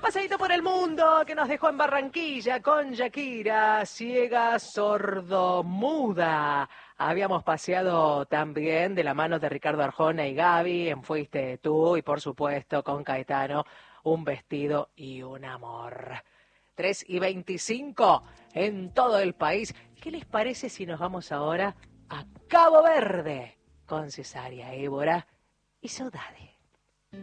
Paseíto por el mundo que nos dejó en Barranquilla con Shakira, ciega, sordomuda. Habíamos paseado también de la mano de Ricardo Arjona y Gaby en Fuiste Tú y por supuesto con Caetano, Un vestido y un amor. 3:25 en todo el país. ¿Qué les parece si nos vamos ahora a Cabo Verde con Cesárea Évora y Saudade?